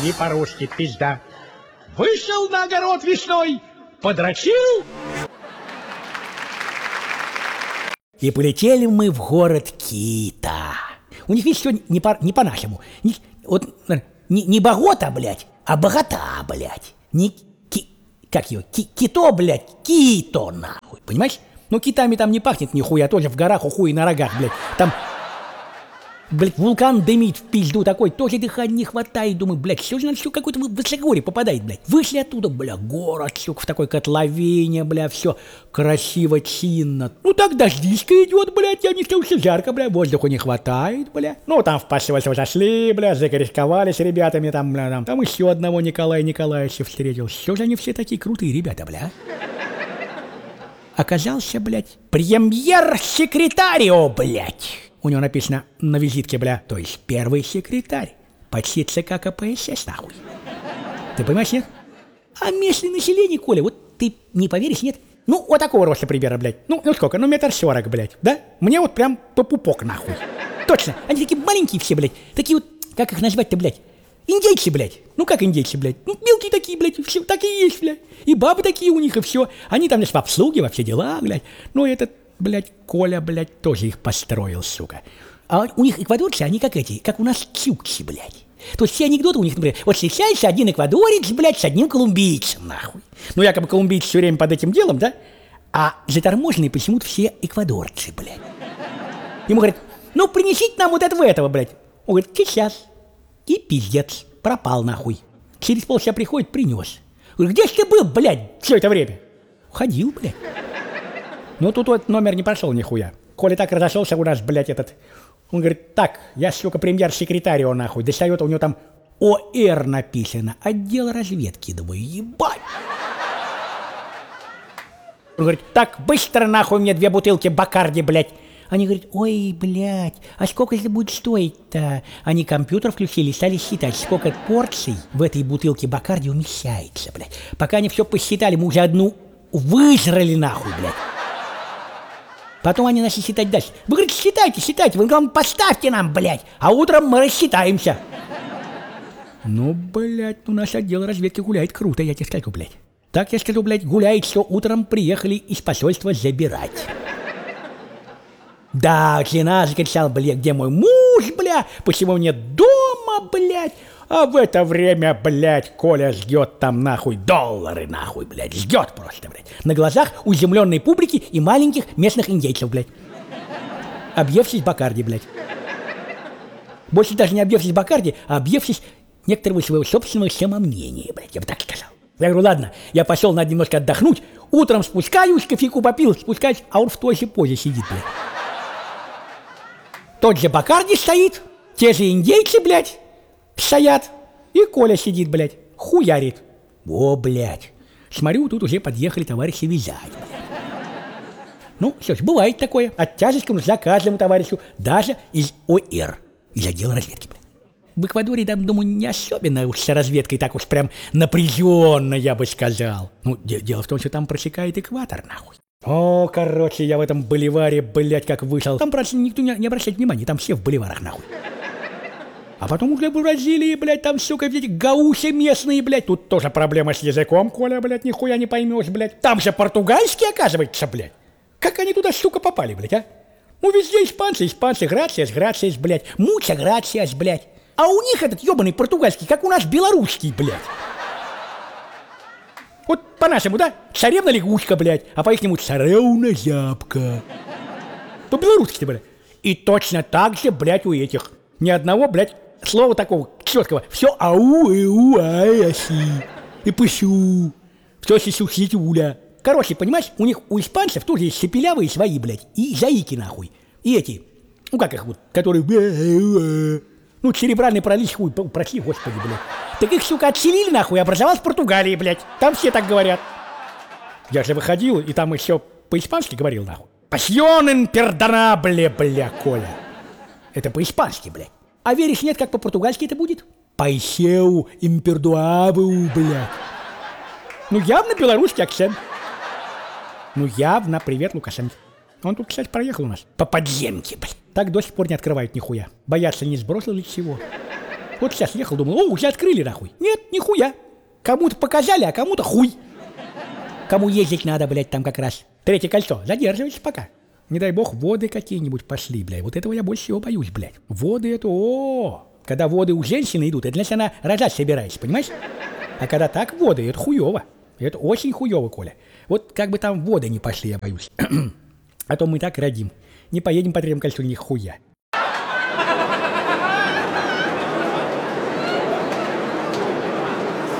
или по-русски пизда. Вышел на огород весной, подрочил. И полетели мы в город Кита. У них, видишь, все не по-нашему. Вот не богота, блядь, а богата, блядь. Как ее? Кито, блядь, кито, нахуй. Понимаешь? Ну, китами там не пахнет нихуя, тоже в горах, ухуй на рогах, блядь. Там, блядь, вулкан дымит в пизду такой, тоже дыхания не хватает. Думаю, блядь, все же надо все какое-то высокогорье попадает, блядь. Вышли оттуда, бля, город, сука, в такой котловине, бля, все красиво, чинно. Ну, так дождичка идет, блядь, я не сказал, все жарко, бля, воздуха не хватает, бля. Ну, там в посольство зашли, бля, закорисковали с ребятами, там, бля, там еще одного Николая Николаевича встретил. Все же они все такие крутые ребята, бля. Оказался, блядь, премьер-секретарио, блядь. У него написано на визитке, бля, то есть первый секретарь почти ЦК КПСС, нахуй. Ты понимаешь, нет? А местное население, Коля, вот ты не поверишь, нет? Ну, вот такого роста примерно, блядь. Ну сколько? Ну, 1,40 м, блядь, да? Мне вот прям по пупок, нахуй. Точно, они такие маленькие все, блядь. Такие вот, как их назвать-то, блядь? Индейцы, блядь. Ну, как индейцы, блядь? Ну, мелкие такие, блядь, все так и есть, блядь. И бабы такие у них, и все. Они там, значит, в обслуге, во все дела, блядь. Ну, этот, блядь, Коля, блядь, тоже их построил, сука. А у них эквадорцы, они как эти, как у нас чукчи, блядь. То есть все анекдоты у них, например, вот встречается один эквадорец, блядь, с одним колумбийцем, нахуй. Ну, якобы колумбийцы все время под этим делом, да? А заторможенные почему-то все эквадорцы, блядь. Ему говорят, ну, принесите нам вот этого, блядь. Он говорит, сейчас. И пиздец, пропал, нахуй. Через полчаса приходит, принес. Говорю, где ж ты был, блядь, все это время? Ходил, блядь. Ну, тут вот номер не прошел нихуя. Коля так разошелся у нас, блядь, этот. Он говорит, так, я, сука, премьер-секретарь, нахуй. Достает, у него там ОР написано. Отдел разведки. Думаю, ебать. Он говорит, так, быстро, нахуй, мне 2 бутылки Бакарди, блядь. Они говорят, ой, блядь, а сколько это будет стоить-то? Они компьютер включили и стали считать, сколько порций в этой бутылке Бакарди умещается, блядь. Пока они все посчитали, мы уже одну выжрали, нахуй, блядь. Потом они начали считать дальше. Вы, говорите, считайте, вы, главное, поставьте нам, блядь, а утром мы рассчитаемся. Ну, блядь, у нас отдел разведки гуляет круто, я тебе скажу, блядь. Так я скажу, блядь, гуляет, что утром приехали из посольства забирать. Да, жена закричала, блядь, где мой муж, бля, почему нет дома, блядь? А в это время, блядь, Коля ждет там, нахуй, доллары, нахуй, блядь, ждет просто, блядь. На глазах у изумленной публики и маленьких местных индейцев, блядь. Объевшись Бакарди, блядь. Больше даже не объевшись Бакарди, а объевшись некоторого своего собственного самомнения, блядь, я бы так сказал. Я говорю, ладно, я пошел, надо немножко отдохнуть, утром спускаюсь, кофейку попил, спускаюсь, а он в той же позе сидит, блядь. Тот же Бакарди стоит, те же индейцы, блядь, стоят, и Коля сидит, блядь, хуярит. О, блядь, смотрю, тут уже подъехали товарищи вязать, блядь. Ну, что ж, бывает такое, от тяжести нужна каждому товарищу, даже из ОР, из отдела разведки, блядь. В Эквадоре, там, думаю, не особенно уж с разведкой так уж прям напряженно, я бы сказал. Ну, дело в том, что там просекает экватор, нахуй. О, короче, я в этом боливаре, блядь, как вышел. Там, правда, никто не обращает внимания, там все в боливарах, нахуй. А потом уже в Бразилии, блядь, там, сука, эти гауси местные, блядь. Тут тоже проблема с языком, Коля, блядь, нихуя не поймешь, блядь. Там же португальский, оказывается, блядь. Как они туда, сука, попали, блядь, а? Ну, везде испанцы, грациас, блядь. Муча грациас, блядь. А у них этот ебаный португальский, как у нас белорусский, блядь. Вот по-нашему, да? Царевна лягушка, блядь, а по-ихнему царевна зябка. По-белорусски, блядь. И точно так же, блядь, у этих. Ни одного, блядь, слова такого четкого. Все ау, ай, аси. И пышу. Все сисюхитюля. Короче, понимаешь, у них, у испанцев тоже есть шепелявые свои, блядь, и заики, нахуй. И эти, ну как их вот, которые... Ну, церебральный паралич, хуй, прости, господи, блядь. Так их, сука, отселили, нахуй, и образовалась в Португалии, блядь. Там все так говорят. Я же выходил, и там еще по-испански говорил, нахуй. Пасьон импердонабле, бля, Коля. Это по-испански, блядь. А веришь, нет, как по-португальски это будет? Пайсеу импердуабу, блядь. Ну, явно белорусский акцент. Ну, явно, привет, Лукашенко. Он тут, кстати, проехал у нас. По подземке, блядь. Так до сих пор не открывают нихуя. Боятся, не сбросил ли чего. Вот сейчас ехал, думал, о, уже открыли нахуй. Нет, нихуя. Кому-то показали, а кому-то хуй. Кому ездить надо, блядь, там как раз. Третье кольцо, задерживайся пока. Не дай бог, воды какие-нибудь пошли, блядь. Вот этого я больше всего боюсь, блядь. Воды это, когда воды у женщины идут, это значит, она рожать собирается, понимаешь? А когда так воды, это хуёво. Это очень хуёво, Коля. Вот как бы там воды не пошли, я боюсь. А то мы так родим. Не поедем по третьему кольцу нихуя.